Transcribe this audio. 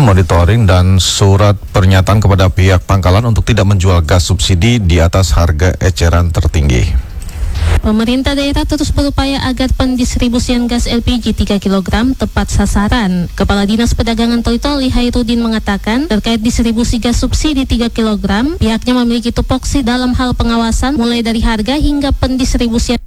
monitoring dan surat pernyataan kepada pihak pangkalan untuk tidak menjual gas subsidi di atas harga eceran tertinggi. Pemerintah daerah terus berupaya agar pendistribusian gas LPG 3 kg tepat sasaran. Kepala Dinas Perdagangan Tol-Toli Hairudin mengatakan terkait distribusi gas subsidi 3 kg, pihaknya memiliki tupoksi dalam hal pengawasan mulai dari harga hingga pendistribusian